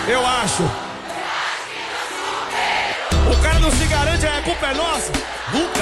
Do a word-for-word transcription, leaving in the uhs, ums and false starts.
Eu acho. O cara não se garante, a culpa é nossa.